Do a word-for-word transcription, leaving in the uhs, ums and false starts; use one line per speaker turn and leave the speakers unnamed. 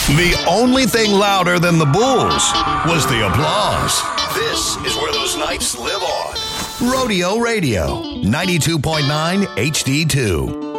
The only thing louder than the Bulls was the applause. This is where those nights live on. Rodeo Radio, ninety-two point nine H D two.